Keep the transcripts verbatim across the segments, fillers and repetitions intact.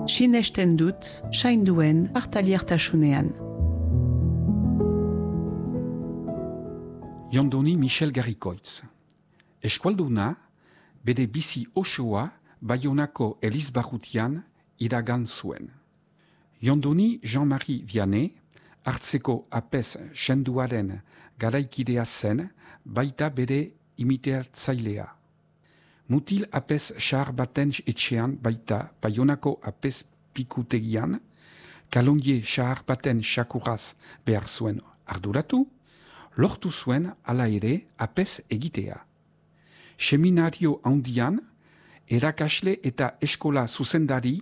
Sinesten dut, sainduen partaliertasunean. Jondoni Michel Garrikoitz. Eskualduna, bere bizi osoa Baionako Elizbarrutian iragan zuen. Jondoni Jean-Marie Vianney, hartzeko apez senduaren garaikidea zen, baita bere imiteatzailea. Mutil apez xahar baten etxean baita Baionako apez pikutegian, kalongie xahar baten xakuraz behar zuen arduratu, lortu zuen ala ere apez egitea. Seminario handian, erakasle eta eskola zuzendari,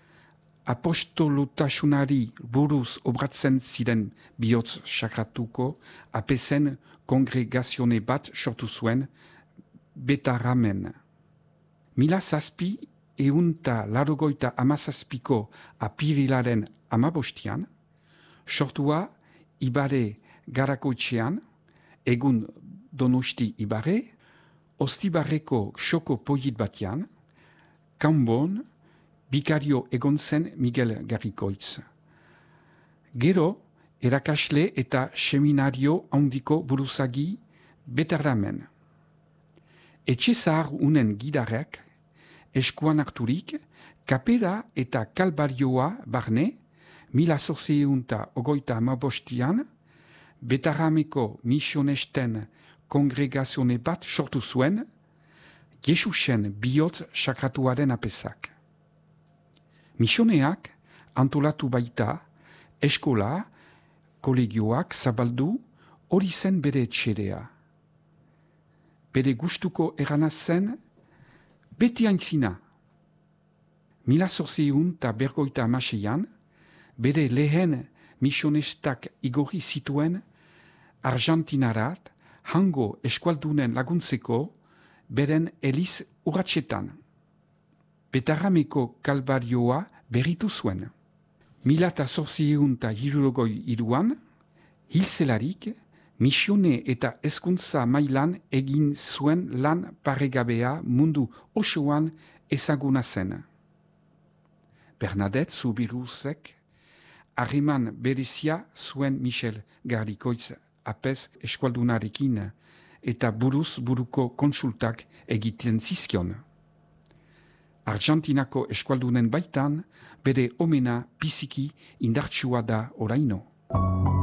apostolotasunari buruz obratzen ziren bihotz sakratuko apezen kongregazione bat sortu zuen Betarramen. Mila zazpi eunta larogoita amazazpiko apirilaren amabostian, sortua Ibare Garakoitxean, egun Donosti Ibare, Ostibarreko xoko polit batean, kanbon, bikario egon zen Miguel Garrikoitz. Gero, erakasle eta seminario handiko buruzagi Betarramen. Etxe zahar unen gidarek, eskuan harturik, kapera eta kalbarioa barne, mila zortziehunta ogoita amabostian, Betarrameko misionesten kongregazione bat sortu zuen, Jesusen bihotz sakratuaren apezak. Misioneak antolatu baita, eskola, kolegioak zabaldu, hori zen bere etxedea. Bere gustuko eranaz zen, beti aintzina. Mila zortziehun eta bergoita amaseian, bere lehen misionestak igorri zituen Argentinarat, hango eskualdunen laguntzeko, beren eliz urratxetan. Betarrameko kalbarioa berritu zuen. Mila eta zortziehun eta hirurogoi iruan, hilzelarik, misione eta hezkuntza mailan egin zuen lan paregabea mundu osoan ezaguna zen. Bernadette Zubiruzek harreman berezia zuen Michel Garrikoitz apez eskualdunarekin eta buruz buruko konsultak egiten zizkion. Argentinako eskualdunen baitan bere omena biziki indartsua da oraino.